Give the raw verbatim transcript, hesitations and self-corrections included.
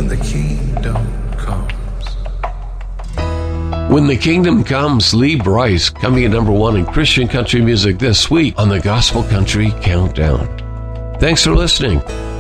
when the kingdom comes. When the Kingdom Comes, Lee Brice coming in number one in Christian country music this week on the Gospel Country Countdown. Thanks for listening.